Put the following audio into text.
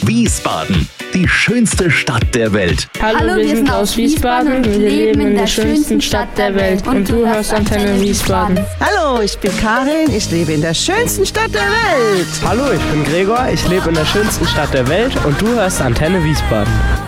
Wiesbaden, die schönste Stadt der Welt. Hallo, wir sind aus Wiesbaden. Wir leben in der schönsten Stadt der Welt. Und du hörst Antenne Wiesbaden. Hallo, ich bin Karin. Ich lebe in der schönsten Stadt der Welt. Hallo, ich bin Gregor. Ich lebe in der schönsten Stadt der Welt. Und du hörst Antenne Wiesbaden.